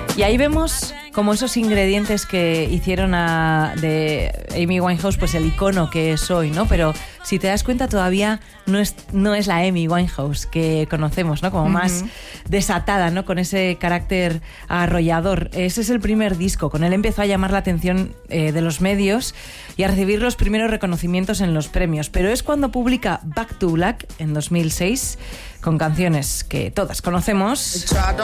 Y ahí vemos como esos ingredientes que hicieron de Amy Winehouse, pues el icono que es hoy, ¿no? Pero si te das cuenta todavía no es la Amy Winehouse que conocemos, ¿no? Como más desatada, ¿no? Con ese carácter arrollador. Ese es el primer disco. Con él empezó a llamar la atención de los medios y a recibir los primeros reconocimientos en los premios. Pero es cuando publica Back to Black en 2006, con canciones que todas conocemos.